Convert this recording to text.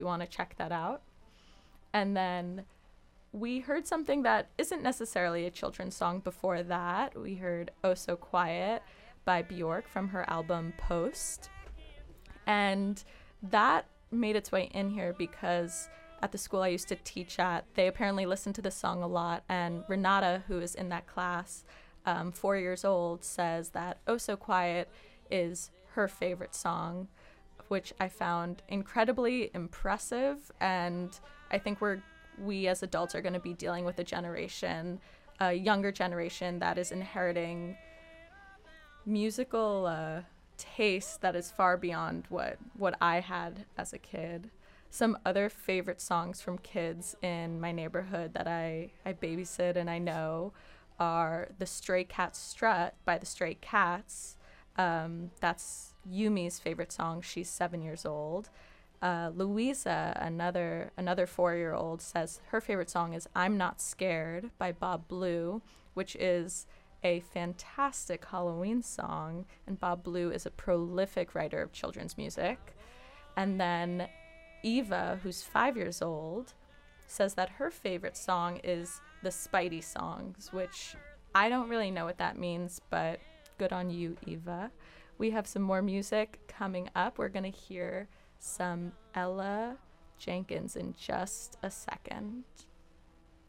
you want to check that out. And then we heard something that isn't necessarily a children's song before that. We heard Oh So Quiet by Bjork from her album Post. And that made its way in here because at the school I used to teach at, they apparently listened to the song a lot. And Renata, who is in that class, 4 years old, says that Oh So Quiet is her favorite song, which I found incredibly impressive. And I think we as adults are going to be dealing with a younger generation that is inheriting musical taste that is far beyond what I had as a kid. Some other favorite songs from kids in my neighborhood that I babysit and I know are The Stray Cat Strut by the Stray Cats. That's Yumi's favorite song. She's 7 years old. Louisa, another 4-year-old, says her favorite song is I'm Not Scared by Bob Blue, which is a fantastic Halloween song. And Bob Blue is a prolific writer of children's music. And then Eva, who's 5 years old, says that her favorite song is the Spidey songs, which I don't really know what that means, but good on you, Eva. We have some more music coming up. We're going to hear some Ella Jenkins in just a second.